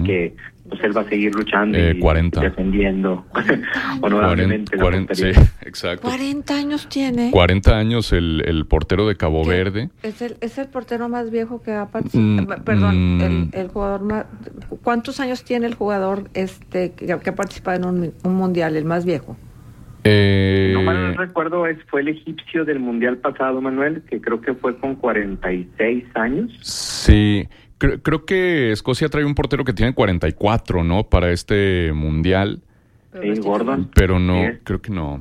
que pues él va a seguir luchando y 40. defendiendo honorablemente 40, sí, exacto. 40 años tiene. 40 años el portero de Cabo Verde. Es el portero más viejo que ha participado. Perdón, el jugador más. ¿Cuántos años tiene el jugador que ha participado en un mundial, el más viejo? No mal recuerdo, fue el egipcio del mundial pasado, Manuel, que creo que fue con 46 años. Sí, creo que Escocia trae un portero que tiene 44, ¿no? Para este mundial. Sí, Gordon. Pero no, sí, creo que no.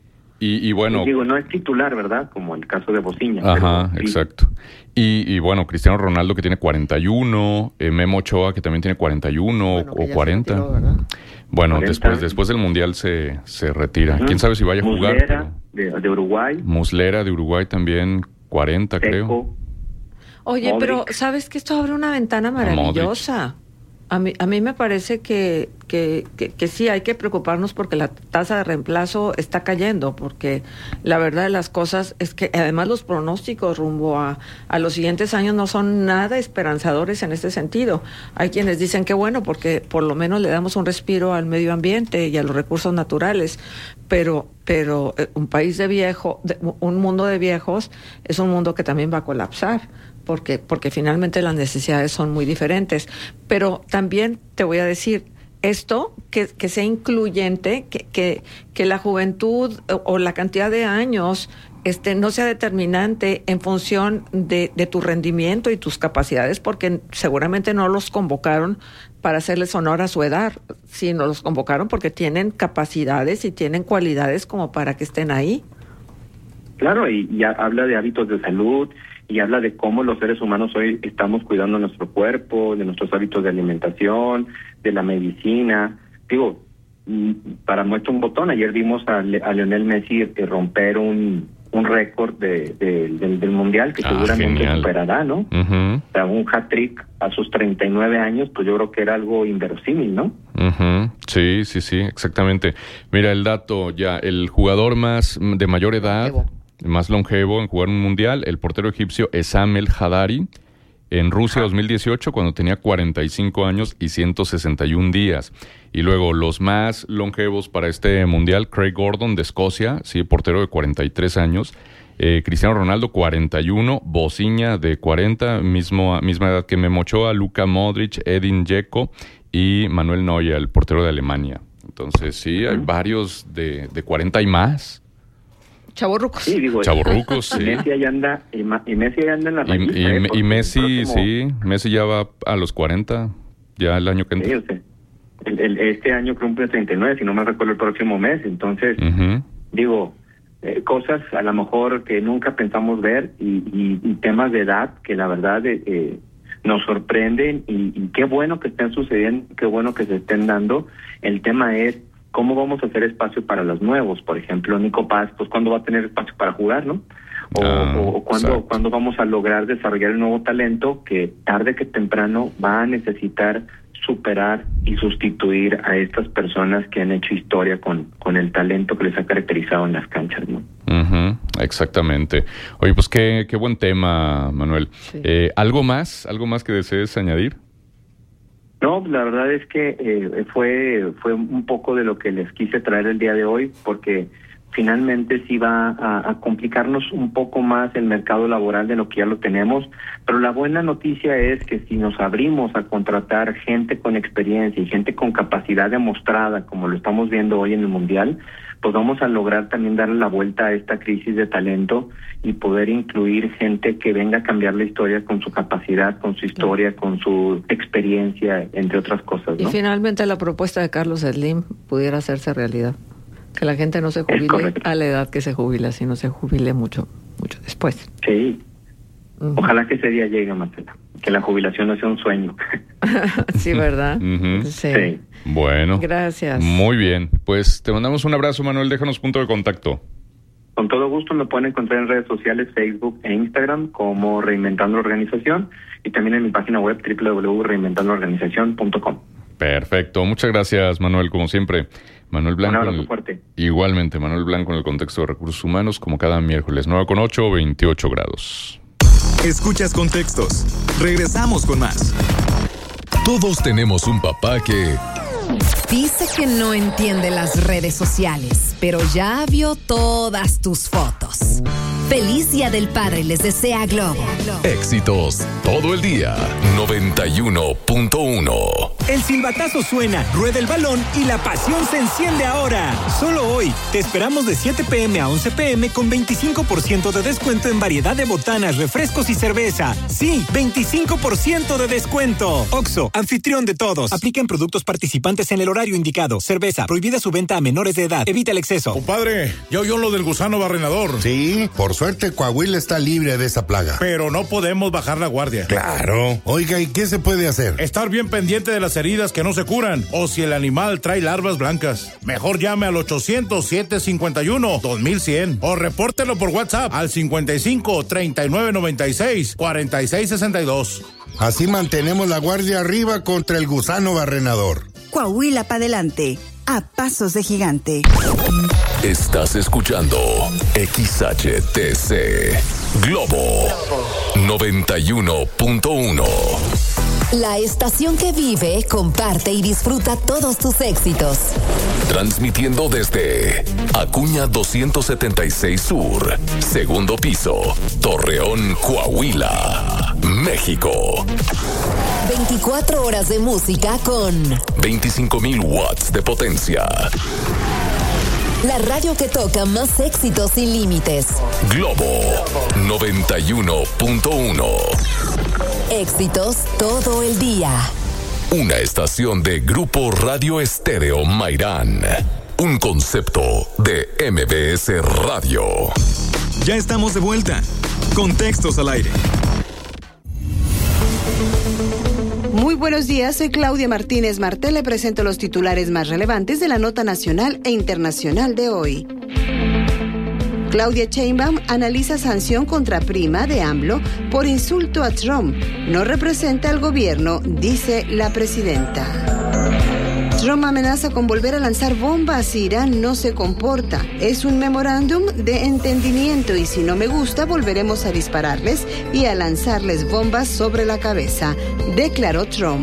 Y bueno... Digo, no es titular, ¿verdad? Como el caso de Bociña. Ajá, pero, exacto. Y bueno, Cristiano Ronaldo que tiene 41, Memo Ochoa que también tiene 41 o 40. Retiró, bueno, 40. después del Mundial se retira. ¿Quién sabe si vaya a jugar? Muslera, de Uruguay. Muslera de Uruguay también, 40 Seco. creo. Oye, Modric. pero ¿sabes que esto abre una ventana maravillosa? A mí me parece que sí hay que preocuparnos porque la tasa de reemplazo está cayendo, porque la verdad de las cosas es que además los pronósticos rumbo a los siguientes años no son nada esperanzadores en este sentido. Hay quienes dicen que bueno, porque por lo menos le damos un respiro al medio ambiente y a los recursos naturales, pero un país un mundo de viejos es un mundo que también va a colapsar. Porque finalmente las necesidades son muy diferentes. Pero también te voy a decir, esto, que sea incluyente, que la juventud o la cantidad de años no sea determinante en función de tu rendimiento y tus capacidades, porque seguramente no los convocaron para hacerles honor a su edad, sino los convocaron porque tienen capacidades y tienen cualidades como para que estén ahí. Claro, y ya habla de hábitos de salud, y habla de cómo los seres humanos hoy estamos cuidando nuestro cuerpo, de nuestros hábitos de alimentación, de la medicina. Digo, para muestra un botón, ayer vimos a Lionel Messi romper un récord del Mundial que seguramente genial. superará, ¿no? Uh-huh. O sea, un hat-trick a sus 39 años, pues yo creo que era algo inverosímil, ¿no? Uh-huh. Sí, exactamente. Mira el dato ya, el jugador de mayor edad... más longevo en jugar un mundial, el portero egipcio Essam El Hadari, en Rusia 2018, cuando tenía 45 años y 161 días. Y luego los más longevos para este mundial, Craig Gordon de Escocia, sí, portero de 43 años, Cristiano Ronaldo 41, Bociña de 40, misma edad que Memo Ochoa, Luka Modric, Edin Dzeko y Manuel Neuer, el portero de Alemania. Entonces sí, hay varios de 40 y más. Chavorrucos. Sí, digo, Chavorrucos, sí. Messi ahí anda, y Messi ahí anda en la revista, y Messi, sí, Messi ya va a los 40, ya el año que entra. Sí, o sea, este año cumple 39, si no me recuerdo el próximo mes, entonces, digo, cosas a lo mejor que nunca pensamos ver y temas de edad que la verdad nos sorprenden y qué bueno que estén sucediendo, qué bueno que se estén dando. El tema es ¿cómo vamos a hacer espacio para los nuevos? Por ejemplo, Nico Paz, pues ¿cuándo va a tener espacio para jugar, no? O ¿cuándo vamos a lograr desarrollar el nuevo talento que tarde que temprano va a necesitar superar y sustituir a estas personas que han hecho historia con el talento que les ha caracterizado en las canchas, ¿no? Uh-huh, exactamente. Oye, pues qué buen tema, Manuel. Sí. ¿Algo más que desees añadir? No, la verdad es que fue un poco de lo que les quise traer el día de hoy, porque finalmente sí va a complicarnos un poco más el mercado laboral de lo que ya lo tenemos, pero la buena noticia es que si nos abrimos a contratar gente con experiencia y gente con capacidad demostrada, como lo estamos viendo hoy en el Mundial, pues vamos a lograr también darle la vuelta a esta crisis de talento y poder incluir gente que venga a cambiar la historia con su capacidad, con su historia, con su experiencia, entre otras cosas, ¿no? Y finalmente la propuesta de Carlos Slim pudiera hacerse realidad. Que la gente no se jubile a la edad que se jubila, sino se jubile mucho después. Sí. Uh-huh. Ojalá que ese día llegue, Marcela. Que la jubilación no sea un sueño. Sí, ¿verdad? Uh-huh. Sí. Bueno. Gracias. Muy bien. Pues te mandamos un abrazo, Manuel. Déjanos punto de contacto. Con todo gusto me pueden encontrar en redes sociales, Facebook e Instagram como Reinventando la Organización y también en mi página web www.reinventandoorganizacion.com. Perfecto. Muchas gracias, Manuel, como siempre. Manuel Blanco. Un abrazo fuerte. Igualmente, Manuel Blanco en el contexto de recursos humanos, como cada miércoles, 9:08, 28 grados. Escuchas Contextos. Regresamos con más. Todos tenemos un papá que... dice que no entiende las redes sociales, pero ya vio todas tus fotos. Feliz Día del Padre les desea Globo. Éxitos todo el día. 91.1. El silbatazo suena, rueda el balón y la pasión se enciende ahora. Solo hoy, te esperamos de 7 p.m. a 11 p.m. con 25% de descuento en variedad de botanas, refrescos y cerveza. Sí, 25% de descuento. Oxxo, anfitrión de todos. Aplica en productos participantes en el horario indicado. Cerveza, prohibida su venta a menores de edad. Evita el exceso. Compadre, ¿ya oyó lo del gusano barrenador? Sí, por suerte Coahuila está libre de esa plaga. Pero no podemos bajar la guardia. Claro. Oiga, ¿y qué se puede hacer? Estar bien pendiente de las heridas que no se curan o si el animal trae larvas blancas. Mejor llame al 800-751-2100 o repórtelo por WhatsApp al 55-3996-4662. Así mantenemos la guardia arriba contra el gusano barrenador. Coahuila para adelante, a pasos de gigante. Estás escuchando XHTC Globo 91.1. La estación que vive, comparte y disfruta todos tus éxitos. Transmitiendo desde Acuña 276 Sur, segundo piso, Torreón, Coahuila, México. 24 horas de música con 25,000 watts de potencia. La radio que toca más éxitos sin límites. Globo 91.1. Éxitos todo el día. Una estación de Grupo Radio Estéreo Mairán. Un concepto de MBS Radio. Ya estamos de vuelta. Contextos al aire. Muy buenos días, soy Claudia Martínez Martel. Le presento los titulares más relevantes de la nota nacional e internacional de hoy. Claudia Sheinbaum analiza sanción contra prima de AMLO por insulto a Trump. No representa al gobierno, dice la presidenta. Trump amenaza con volver a lanzar bombas si Irán no se comporta. Es un memorándum de entendimiento y si no me gusta volveremos a dispararles y a lanzarles bombas sobre la cabeza, declaró Trump.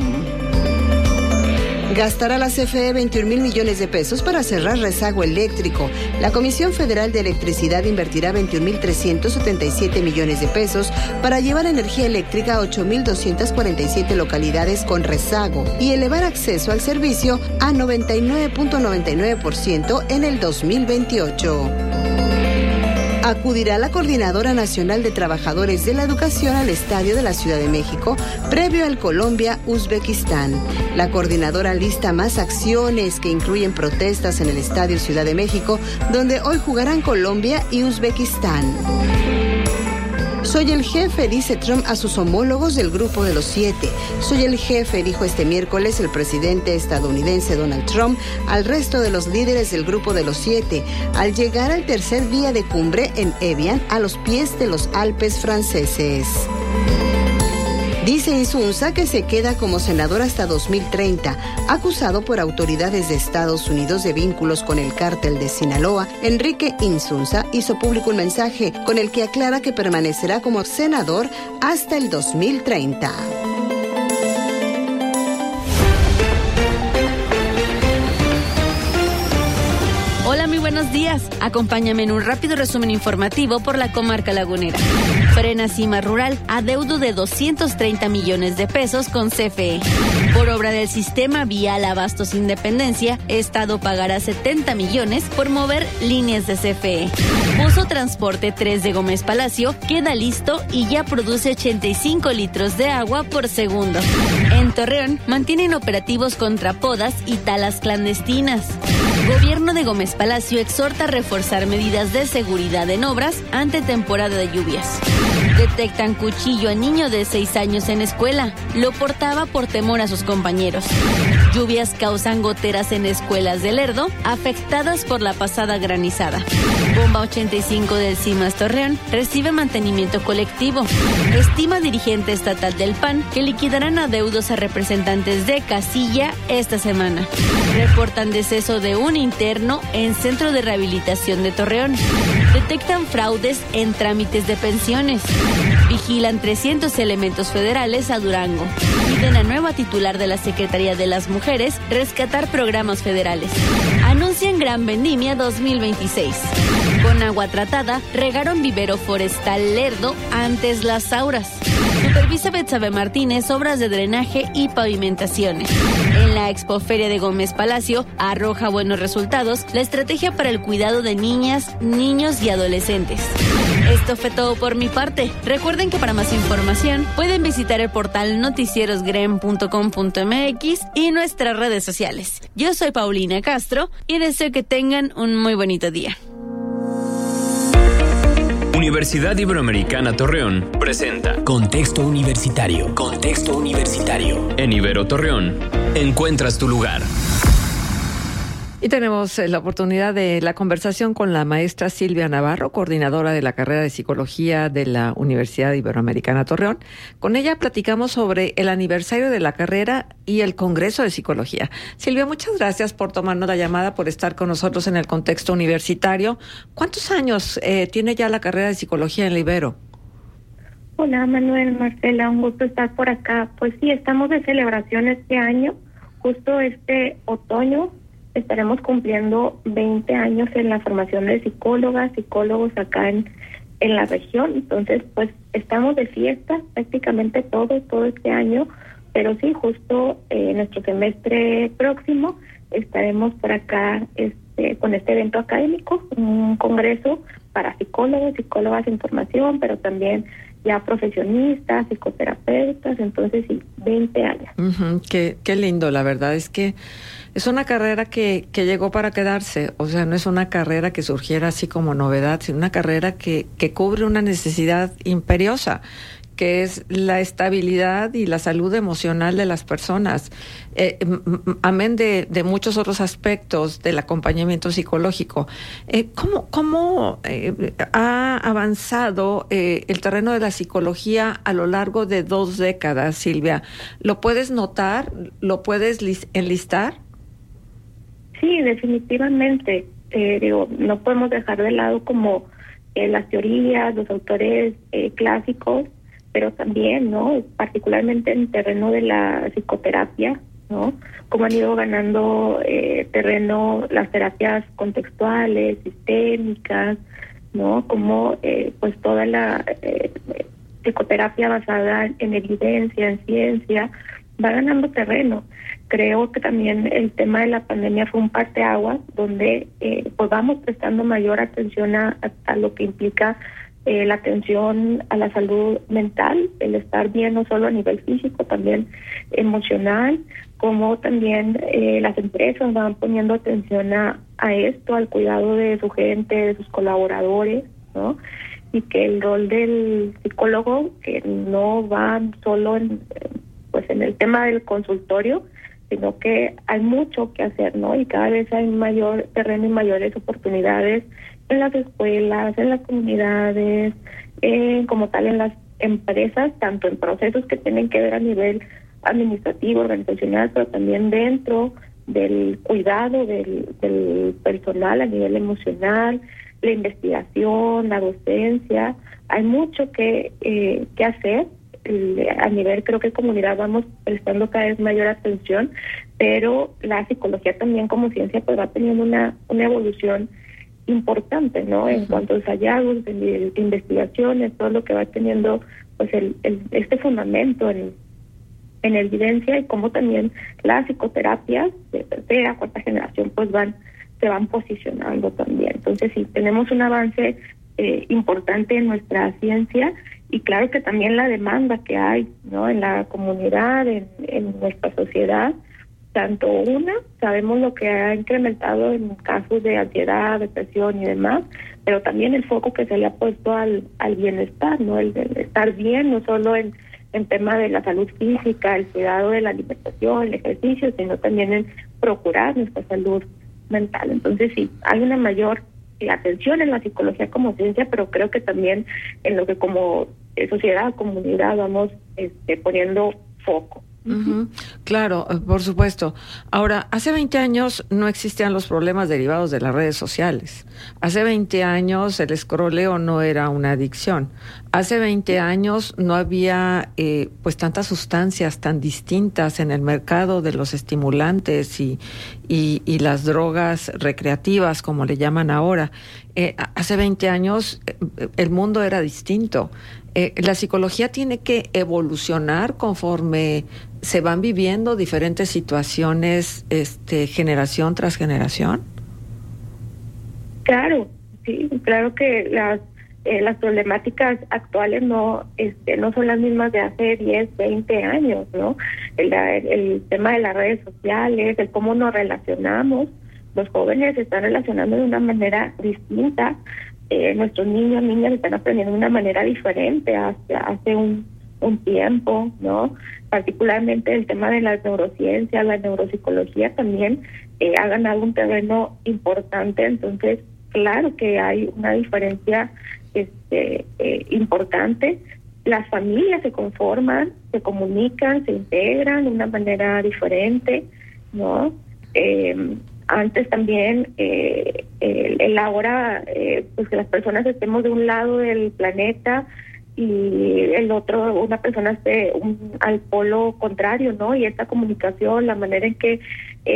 Gastará la CFE 21,000 millones de pesos para cerrar rezago eléctrico. La Comisión Federal de Electricidad invertirá 21,377 millones de pesos para llevar energía eléctrica a 8,247 localidades con rezago y elevar acceso al servicio a 99.99% en el 2028. Acudirá la Coordinadora Nacional de Trabajadores de la Educación al Estadio de la Ciudad de México, previo al Colombia-Uzbekistán. La coordinadora lista más acciones que incluyen protestas en el Estadio Ciudad de México, donde hoy jugarán Colombia y Uzbekistán. Soy el jefe, dice Trump a sus homólogos del Grupo de los 7. Soy el jefe, dijo este miércoles el presidente estadounidense Donald Trump al resto de los líderes del Grupo de los 7, al llegar al tercer día de cumbre en Evian, a los pies de los Alpes franceses. Dice Insunza que se queda como senador hasta 2030, acusado por autoridades de Estados Unidos de vínculos con el cártel de Sinaloa. Enrique Insunza hizo público un mensaje con el que aclara que permanecerá como senador hasta el 2030. Hola, muy buenos días. Acompáñame en un rápido resumen informativo por la comarca lagunera. Frena Cima Rural, adeudo de 230 millones de pesos con CFE. Por obra del sistema vial Abastos Independencia, Estado pagará 70 millones por mover líneas de CFE. Buzo Transporte 3 de Gómez Palacio queda listo y ya produce 85 litros de agua por segundo. En Torreón, mantienen operativos contra podas y talas clandestinas. Gobierno de Gómez Palacio exhorta a reforzar medidas de seguridad en obras ante temporada de lluvias. Detectan cuchillo a niño de 6 años en escuela. Lo portaba por temor a sus compañeros. Lluvias causan goteras en escuelas de Lerdo, afectadas por la pasada granizada. Bomba 85 del CIMAS Torreón recibe mantenimiento colectivo. Estima dirigente estatal del PAN que liquidarán adeudos a representantes de casilla esta semana. Reportan deceso de un interno en Centro de Rehabilitación de Torreón. Detectan fraudes en trámites de pensiones. Vigilan 300 elementos federales a Durango. Piden a nueva titular de la Secretaría de las Mujeres rescatar programas federales. Anuncian Gran Vendimia 2026. Con agua tratada, regaron vivero forestal Lerdo antes las Auras. Supervisa Betsabe Martínez obras de drenaje y pavimentaciones. En la Expoferia de Gómez Palacio arroja buenos resultados la estrategia para el cuidado de niñas, niños y adolescentes. Esto fue todo por mi parte. Recuerden que para más información pueden visitar el portal noticierosgrem.com.mx y nuestras redes sociales. Yo soy Paulina Castro y deseo que tengan un muy bonito día. Universidad Iberoamericana Torreón presenta Contexto Universitario. Contexto Universitario. En Ibero Torreón, encuentras tu lugar. Y tenemos la oportunidad de la conversación con la maestra Silvia Navarro, coordinadora de la carrera de Psicología de la Universidad Iberoamericana Torreón. Con ella platicamos sobre el aniversario de la carrera y el Congreso de Psicología. Silvia, muchas gracias por tomarnos la llamada, por estar con nosotros en el contexto universitario. ¿Cuántos años tiene ya la carrera de Psicología en la Ibero? Hola, Manuel, Marcela, un gusto estar por acá. Pues sí, estamos de celebración este año, justo este otoño. Estaremos cumpliendo 20 años en la formación de psicólogos acá en la región. Entonces, pues estamos de fiesta prácticamente todo este año, pero sí, justo nuestro semestre próximo estaremos por acá con este evento académico, un congreso para psicólogos, psicólogas en formación, pero también ya profesionistas, psicoterapeutas. Entonces sí, 20 años. Qué lindo, la verdad es que es una carrera que llegó para quedarse. O sea, no es una carrera que surgiera así como novedad, sino una carrera que cubre una necesidad imperiosa, que es la estabilidad y la salud emocional de las personas, amén de muchos otros aspectos del acompañamiento psicológico. ¿Cómo ha avanzado el terreno de la psicología a lo largo de 2 décadas, Silvia? ¿Lo puedes notar? ¿Lo puedes enlistar? Sí, definitivamente. No podemos dejar de lado como las teorías, los autores clásicos, pero también, ¿no? Particularmente en el terreno de la psicoterapia, ¿no? Cómo han ido ganando terreno las terapias contextuales, sistémicas, ¿no? Como pues toda la psicoterapia basada en evidencia, en ciencia, va ganando terreno. Creo que también el tema de la pandemia fue un parteaguas donde pues vamos prestando mayor atención a lo que implica la atención a la salud mental, el estar bien no solo a nivel físico, también emocional, como también las empresas van poniendo atención a esto, al cuidado de su gente, de sus colaboradores, ¿no? Y que el rol del psicólogo, que no va solo en el tema del consultorio, sino que hay mucho que hacer, ¿no? Y cada vez hay mayor terreno y mayores oportunidades en las escuelas, en las comunidades, como tal en las empresas, tanto en procesos que tienen que ver a nivel administrativo, organizacional, pero también dentro del cuidado del personal a nivel emocional, la investigación, la docencia. Hay mucho que hacer. A nivel, creo que comunidad vamos prestando cada vez mayor atención, pero la psicología también como ciencia pues va teniendo una evolución importante, ¿no? En cuanto a los hallazgos, de investigaciones, todo lo que va teniendo pues este fundamento en evidencia, y cómo también las psicoterapias de tercera, cuarta generación pues se van posicionando también. Entonces sí, tenemos un avance importante en nuestra ciencia, y claro que también la demanda que hay, ¿no? En la comunidad, en nuestra sociedad. Tanto sabemos lo que ha incrementado en casos de ansiedad, depresión y demás, pero también el foco que se le ha puesto al bienestar, ¿no? El de estar bien, no solo en tema de la salud física, el cuidado de la alimentación, el ejercicio, sino también en procurar nuestra salud mental. Entonces sí, hay una mayor atención en la psicología como ciencia, pero creo que también en lo que como sociedad, comunidad, vamos poniendo foco. Claro, por supuesto. Ahora, hace 20 años no existían los problemas derivados de las redes sociales. Hace 20 años el escroleo no era una adicción. Hace 20 años no había pues tantas sustancias tan distintas en el mercado de los estimulantes y las drogas recreativas, como le llaman ahora. Hace 20 años el mundo era distinto. La psicología tiene que evolucionar conforme se van viviendo diferentes situaciones, generación tras generación. Claro, sí, claro que las problemáticas actuales no son las mismas de hace 10, 20 años, ¿no? El tema de las redes sociales, el cómo nos relacionamos, los jóvenes se están relacionando de una manera distinta. Nuestros niños, niñas están aprendiendo de una manera diferente hace un tiempo, ¿no? Particularmente el tema de las neurociencias, la neuropsicología también ha ganado un terreno importante. Entonces, claro que hay una diferencia importante. Las familias se conforman, se comunican, se integran de una manera diferente, ¿no? Antes también, el ahora, pues que las personas estemos de un lado del planeta y el otro, una persona esté al polo contrario, ¿no? Y esta comunicación, la manera en que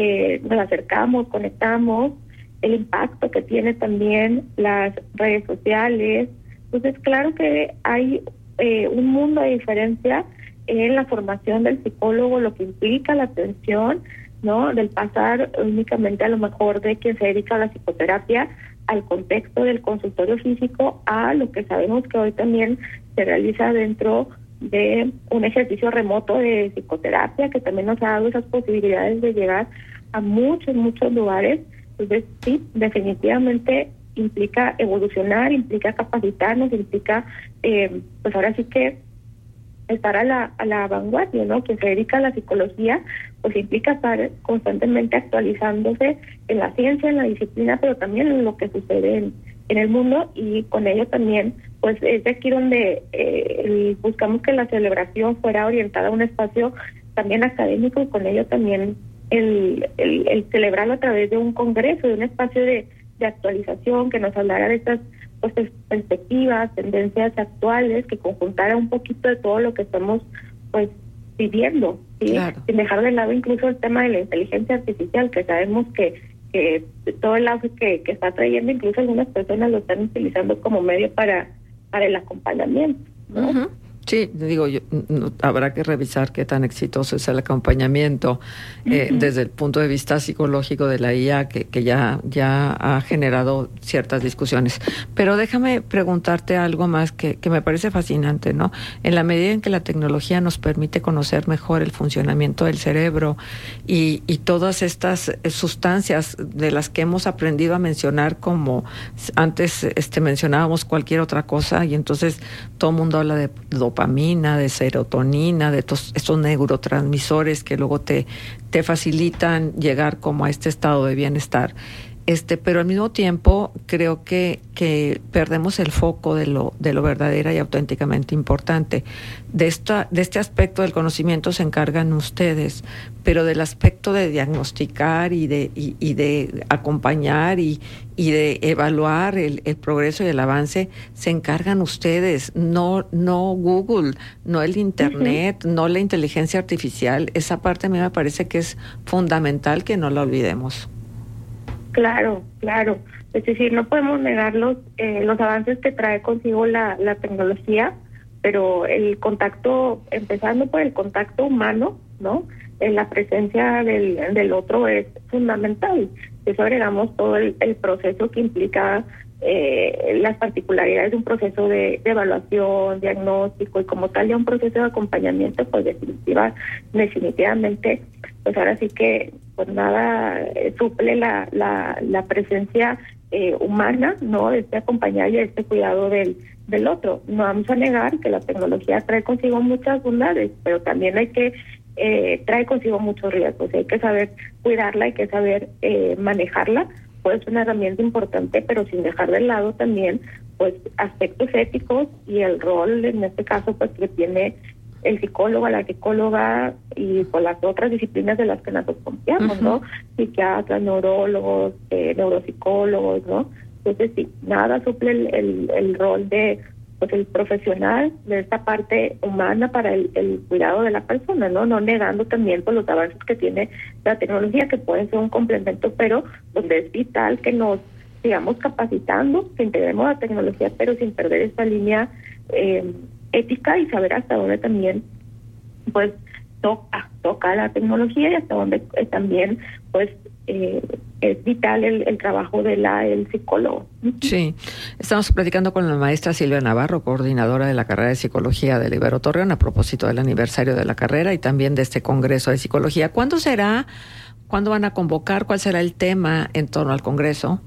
nos acercamos, conectamos, el impacto que tiene también las redes sociales. Entonces, claro que hay un mundo de diferencia en la formación del psicólogo, lo que implica la atención, ¿no? Del pasar únicamente a lo mejor de quien se dedica a la psicoterapia al contexto del consultorio físico a lo que sabemos que hoy también se realiza dentro de un ejercicio remoto de psicoterapia que también nos ha dado esas posibilidades de llegar a muchos lugares. Entonces sí, definitivamente implica evolucionar, implica capacitarnos, implica pues ahora sí que estar a la vanguardia, ¿no? Quien se dedica a la psicología, pues implica estar constantemente actualizándose en la ciencia, en la disciplina, pero también en lo que sucede en el mundo, y con ello también, pues es de aquí donde buscamos que la celebración fuera orientada a un espacio también académico, y con ello también el celebrarlo a través de un congreso, de un espacio de actualización que nos hablara de estas pues perspectivas, tendencias actuales, que conjuntara un poquito de todo lo que estamos pues viviendo, ¿sí? Claro. Sin dejar de lado incluso el tema de la inteligencia artificial, que sabemos que todo el auge que está trayendo, incluso algunas personas lo están utilizando como medio para el acompañamiento, ¿no? Uh-huh. Sí, digo, habrá que revisar qué tan exitoso es el acompañamiento desde el punto de vista psicológico de la IA, que ya ha generado ciertas discusiones. Pero déjame preguntarte algo más que me parece fascinante, ¿no? En la medida en que la tecnología nos permite conocer mejor el funcionamiento del cerebro y todas estas sustancias de las que hemos aprendido a mencionar, como antes mencionábamos cualquier otra cosa, y entonces todo el mundo habla de dopamina, de serotonina, de estos neurotransmisores que luego te facilitan llegar como a este estado de bienestar. Pero al mismo tiempo creo que perdemos el foco de lo verdadera y auténticamente importante. De este aspecto del conocimiento se encargan ustedes, pero del aspecto de diagnosticar y de acompañar y de evaluar el progreso y el avance se encargan ustedes, no Google, no el Internet, uh-huh. No la inteligencia artificial. Esa parte a mí me parece que es fundamental que no la olvidemos. Claro. Es decir, no podemos negar los avances que trae consigo la tecnología, pero el contacto, empezando por el contacto humano, ¿no? La presencia del otro es fundamental. Eso agregamos todo el proceso que implica las particularidades de un proceso de evaluación, diagnóstico, y como tal ya un proceso de acompañamiento, pues definitivamente, pues ahora sí que pues nada suple la presencia humana, ¿no? De acompañar y de cuidado del otro. No vamos a negar que la tecnología trae consigo muchas bondades, pero también hay que trae consigo muchos riesgos. Hay que saber cuidarla, hay que saber manejarla. Puede ser una herramienta importante, pero sin dejar de lado también pues aspectos éticos y el rol, en este caso, pues que tiene el psicólogo, la psicóloga y con las otras disciplinas de las que nos confiamos, ¿no? Psiquiatras, neurólogos, neuropsicólogos, ¿no? Entonces, sí, nada suple el rol de pues el profesional de esta parte humana para el cuidado de la persona, no negando también pues los avances que tiene la tecnología, que pueden ser un complemento, pero donde es vital que nos sigamos capacitando, que integremos la tecnología, pero sin perder esta línea ética y saber hasta dónde también pues toca la tecnología y hasta dónde también pues es vital el trabajo del psicólogo. Sí, estamos platicando con la maestra Silvia Navarro, coordinadora de la carrera de Psicología del Ibero Torreón, a propósito del aniversario de la carrera y también de este Congreso de Psicología. ¿Cuándo será? ¿Cuándo van a convocar? ¿Cuál será el tema en torno al Congreso?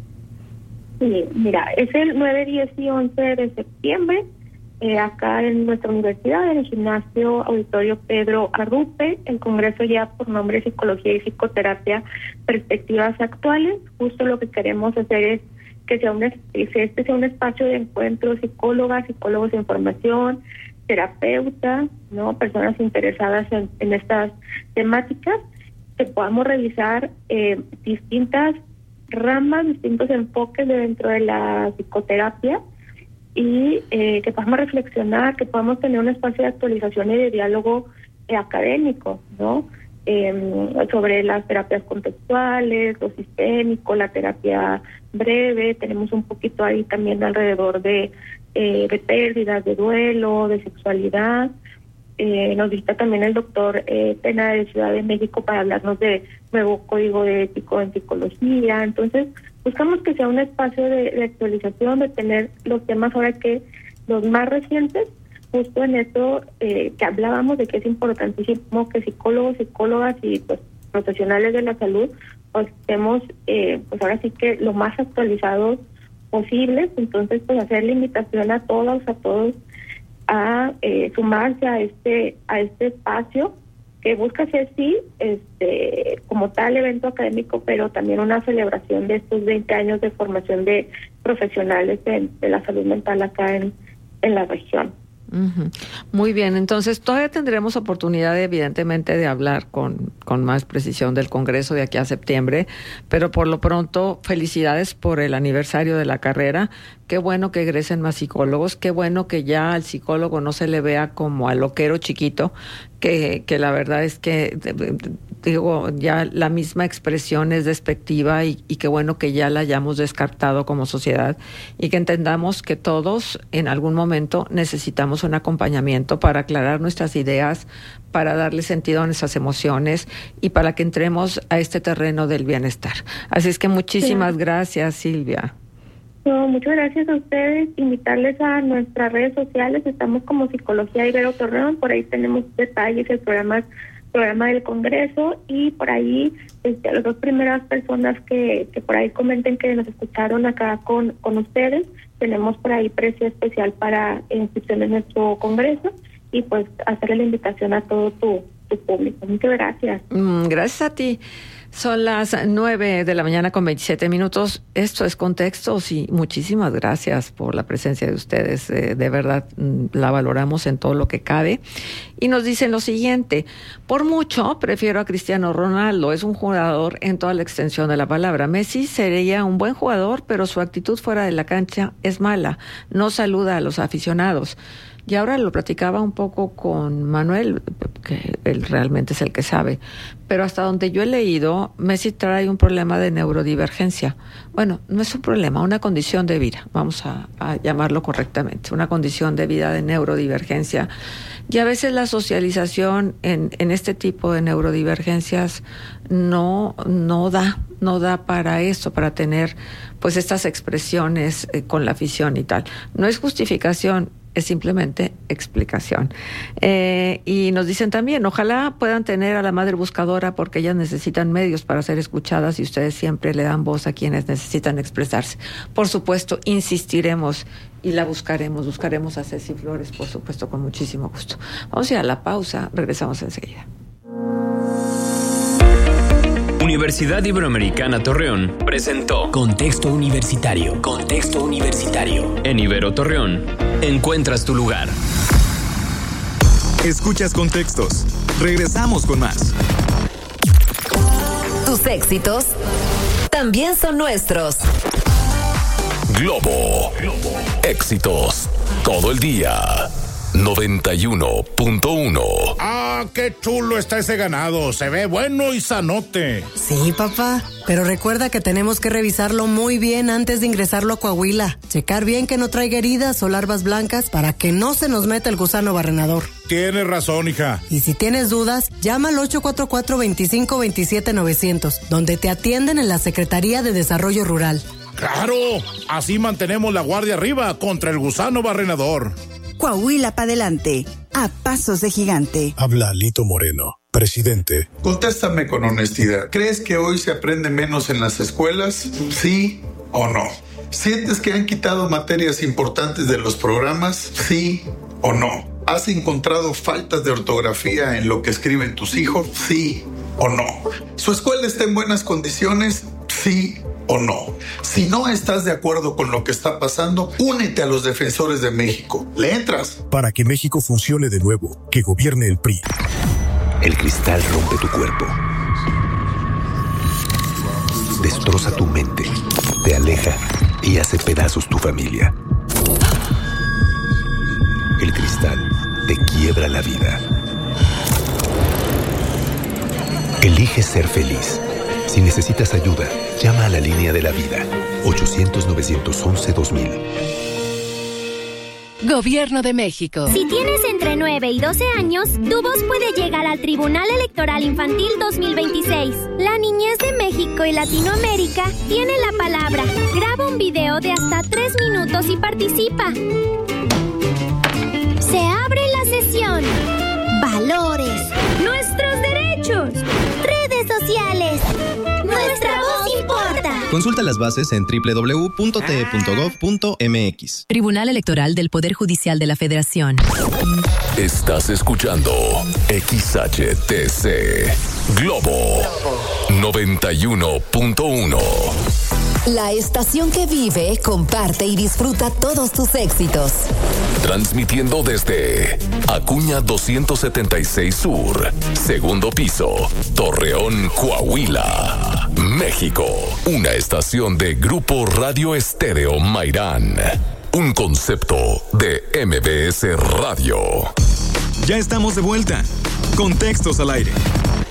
Sí, mira, es el 9, 10 y 11 de septiembre, acá en nuestra universidad, en el gimnasio Auditorio Pedro Arrupe. El congreso lleva por nombre Psicología y Psicoterapia, Perspectivas Actuales. Justo lo que queremos hacer es que este sea un espacio de encuentro, psicólogos en formación, terapeutas, ¿no? Personas interesadas en estas temáticas, que podamos revisar distintas ramas, distintos enfoques dentro de la psicoterapia, y que podamos reflexionar, que podamos tener un espacio de actualización y de diálogo académico, ¿no? Sobre las terapias contextuales, lo sistémico, la terapia breve. Tenemos un poquito ahí también alrededor de pérdidas, de duelo, de sexualidad. Nos visita también el doctor Pena de Ciudad de México para hablarnos de nuevo código ético en psicología. Entonces, buscamos que sea un espacio de actualización, de tener los temas ahora que los más recientes, justo en esto que hablábamos de que es importantísimo que psicólogos, psicólogas y pues profesionales de la salud pues estemos pues ahora sí que lo más actualizados posibles. Entonces, pues hacer la invitación a todos a sumarse a este espacio que busca ser como tal evento académico, pero también una celebración de estos 20 años de formación de profesionales de la salud mental acá en la región. Uh-huh. Muy bien, entonces todavía tendremos oportunidad evidentemente de hablar con más precisión del Congreso de aquí a septiembre, pero por lo pronto felicidades por el aniversario de la carrera. Qué bueno que egresen más psicólogos, qué bueno que ya al psicólogo no se le vea como al loquero chiquito, que la verdad es que digo, ya la misma expresión es despectiva y qué bueno que ya la hayamos descartado como sociedad y que entendamos que todos en algún momento necesitamos un acompañamiento para aclarar nuestras ideas, para darle sentido a nuestras emociones y para que entremos a este terreno del bienestar. Así es que muchísimas gracias, Silvia. No, muchas gracias a ustedes. Invitarles a nuestras redes sociales. Estamos como Psicología Ibero Torreón. Por ahí tenemos detalles, el programa del Congreso, y por ahí las dos primeras personas que por ahí comenten que nos escucharon acá con ustedes, tenemos por ahí precio especial para inscripción en nuestro Congreso y pues hacerle la invitación a todo tu público. Muchas gracias. Gracias a ti. Son las 9 de la mañana con 27 minutos. Esto es Contextos y muchísimas gracias por la presencia de ustedes. De verdad, la valoramos en todo lo que cabe. Y nos dicen lo siguiente: por mucho prefiero a Cristiano Ronaldo. Es un jugador en toda la extensión de la palabra. Messi sería un buen jugador, pero su actitud fuera de la cancha es mala. No saluda a los aficionados. Y ahora lo platicaba un poco con Manuel, que él realmente es el que sabe, pero hasta donde yo he leído, Messi trae un problema de neurodivergencia. Bueno, no es un problema, una condición de vida, vamos a llamarlo correctamente, una condición de vida de neurodivergencia. Y a veces la socialización en este tipo de neurodivergencias no da para eso, para tener pues estas expresiones con la afición y tal. No es justificación, es simplemente explicación. Y nos dicen también, ojalá puedan tener a la madre buscadora porque ellas necesitan medios para ser escuchadas y ustedes siempre le dan voz a quienes necesitan expresarse. Por supuesto, insistiremos y la buscaremos a Ceci Flores, por supuesto, con muchísimo gusto. Vamos a ir a la pausa, regresamos enseguida. Universidad Iberoamericana Torreón presentó Contexto Universitario. Contexto Universitario. En Ibero Torreón, encuentras tu lugar. Escuchas Contextos. Regresamos con más. Tus éxitos también son nuestros. Globo. Éxitos todo el día. 91.1. ¡Ah, qué chulo está ese ganado! Se ve bueno y sanote. Sí, papá, pero recuerda que tenemos que revisarlo muy bien antes de ingresarlo a Coahuila. Checar bien que no traiga heridas o larvas blancas para que no se nos meta el gusano barrenador. Tienes razón, hija. Y si tienes dudas, llama al 844-2527-900, donde te atienden en la Secretaría de Desarrollo Rural. ¡Claro! Así mantenemos la guardia arriba contra el gusano barrenador. Coahuila para adelante, a pasos de gigante. Habla Lito Moreno, presidente. Contéstame con honestidad. ¿Crees que hoy se aprende menos en las escuelas? ¿Sí o no? ¿Sientes que han quitado materias importantes de los programas? ¿Sí o no? ¿Has encontrado faltas de ortografía en lo que escriben tus hijos? ¿Sí o no? ¿Su escuela está en buenas condiciones? ¿Sí o no? Si no estás de acuerdo con lo que está pasando, únete a los defensores de México. ¿Le entras? Para que México funcione de nuevo, que gobierne el PRI. El cristal rompe tu cuerpo. Destroza tu mente. Te aleja y hace pedazos tu familia. El cristal te quiebra la vida. Elige ser feliz. Si necesitas ayuda, llama a la línea de la vida. 800-911-2000. Gobierno de México. Si tienes entre 9 y 12 años, tu voz puede llegar al Tribunal Electoral Infantil 2026. La niñez de México y Latinoamérica tiene la palabra. Graba un video de hasta 3 minutos y participa. Se abre la sesión. Valores. Nuestros derechos. Redes sociales. Nuestra voz importa. Consulta las bases en www.te.gov.mx. Tribunal Electoral del Poder Judicial de la Federación. Estás escuchando XHTC Globo 91.1. La estación que vive, comparte y disfruta todos tus éxitos. Transmitiendo desde Acuña 276 Sur, segundo piso, Torreón, Coahuila, México. Una estación de Grupo Radio Estéreo Mairán. Un concepto de MBS Radio. Ya estamos de vuelta. Contextos al aire.